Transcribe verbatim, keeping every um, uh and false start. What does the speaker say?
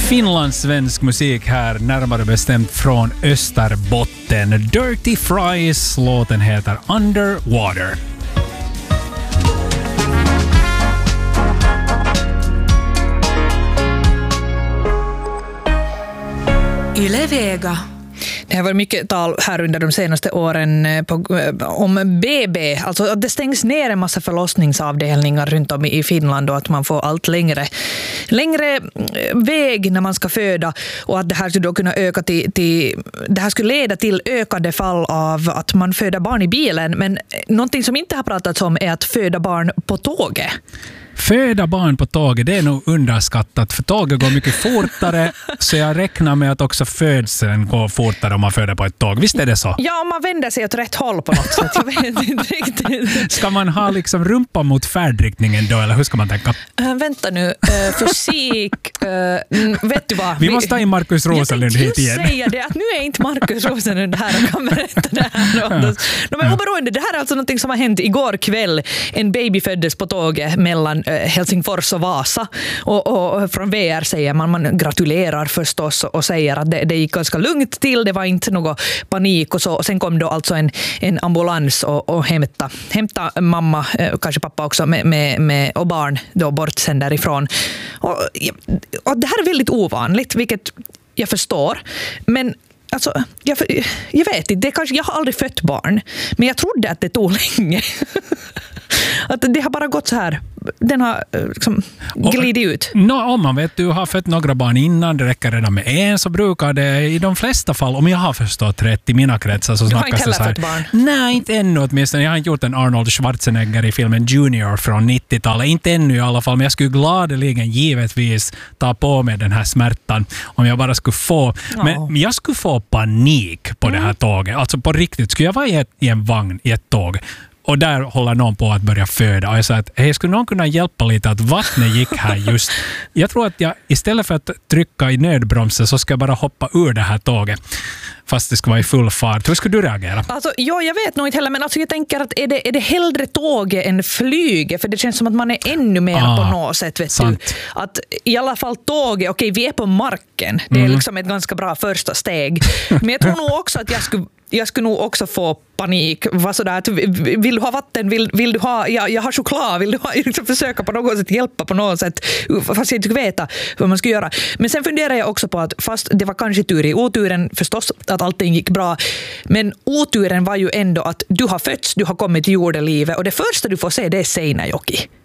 finlandssvensk musik här, närmare bestämt från Österbotten. Dirty Fries, låten heter Underwater. Yle Vega. Det har varit mycket tal här under de senaste åren på, om B B. Alltså att det stängs ner en massa förlossningsavdelningar runt om i Finland och att man får allt längre, längre väg när man ska föda. Och att det här skulle då kunna öka till, till, det här skulle leda till ökade fall av att man föder barn i bilen. Men någonting som inte har pratats om är att föda barn på tåget. Föda barn på tåget, det är nog underskattat, för tåget går mycket fortare, så jag räknar med att också födseln går fortare om man föder på ett tåg. Visst är det så? Ja, om man vänder sig åt rätt håll på något sätt. Jag vet inte riktigt. Ska man ha liksom rumpa mot färdriktningen då, eller hur ska man tänka? Äh, vänta nu, uh, fysik, uh, vet du vad? Vi måste ta in Markus Rosenlund hit igen. Jag säga det, att nu är inte Markus Rosenlund här och kan berätta det här. Ja. No, men oberoende, det här är alltså något som har hänt igår kväll. En baby föddes på tåget mellan Helsingfors och Vasa, och, och från V R säger man, man gratulerar förstås och säger att det, det gick ganska lugnt till, det var inte någon panik och så, och sen kom då alltså en, en ambulans och, och hämta, hämta mamma, kanske pappa också med, med, med, och barn då bort sen därifrån. Och, och det här är väldigt ovanligt, vilket jag förstår, men alltså, jag, jag vet inte, det kanske, jag har aldrig fött barn, men jag trodde att det tog länge. Att det har bara gått så här. Den har liksom glidit ut. No, om man vet, du har fött några barn innan, det räcker redan med en, så brukar det i de flesta fall, om jag har förstått rätt i mina kretsar, så snackas det så här. Barn. Nej, inte ännu åtminstone. Jag har inte gjort en Arnold Schwarzenegger i filmen Junior från nittiotalet. Inte ännu i alla fall, men jag skulle gladeligen givetvis ta på mig den här smärtan om jag bara skulle få. Ja. Men jag skulle få panik på mm. det här tåget. Alltså på riktigt, skulle jag vara i, ett, i en vagn i ett tåg, och där håller någon på att börja föda. Och jag sa att hej, skulle någon kunna hjälpa lite att vattnet gick här just. Jag tror att jag istället för att trycka i nödbromsen så ska jag bara hoppa ur det här tåget. Fast det ska vara i full fart. Hur skulle du reagera? Alltså, ja, jag vet nog inte heller, men alltså jag tänker att är det, är det hellre tåget än flyget? För det känns som att man är ännu mer ah, på något sätt. Vet du? Att i alla fall tåget, okej, vi är på marken. Det är mm. liksom ett ganska bra första steg. Men jag tror nog också att jag skulle Jag skulle nog också få panik. Var sådär att, vill du ha vatten? Vill, vill du ha, ja, jag har choklad. Vill du ha, liksom försöka på något sätt hjälpa på något sätt? Fast jag inte veta vad man ska göra. Men sen funderar jag också på att fast det var kanske tur i oturen förstås att allting gick bra. Men oturen var ju ändå att du har fötts, du har kommit till jordelivet. Och det första du får se, det är Seinäjoki.